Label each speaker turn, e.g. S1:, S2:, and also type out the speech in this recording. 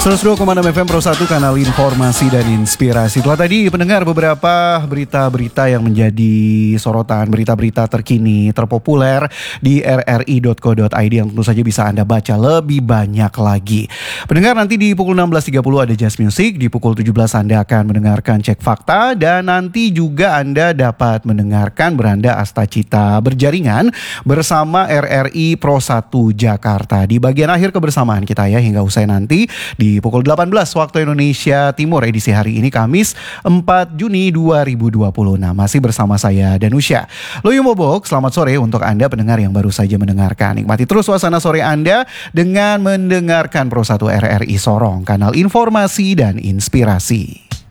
S1: 102,6 FM Pro 1, kanal informasi dan inspirasi. Telah tadi pendengar beberapa berita-berita yang menjadi sorotan, berita-berita terkini, terpopuler di rri.co.id yang tentu saja bisa Anda baca lebih banyak lagi. Pendengar, nanti di pukul 16.30 ada Jazz Music, di pukul 17 Anda akan mendengarkan Cek Fakta, dan nanti juga Anda dapat mendengarkan Beranda Astacita Berjaringan bersama RRI Pro 1 Jakarta. Di bagian akhir kebersamaan kita ya, hingga usai nanti di pukul 18 waktu Indonesia Timur, edisi hari ini Kamis 4 Juni 2020. Nah, masih bersama saya Danusya Loyo Mobok. Selamat sore untuk Anda pendengar yang baru saja mendengarkan. Nikmati terus suasana sore Anda dengan mendengarkan Pro 1 RRI Sorong, kanal informasi dan inspirasi.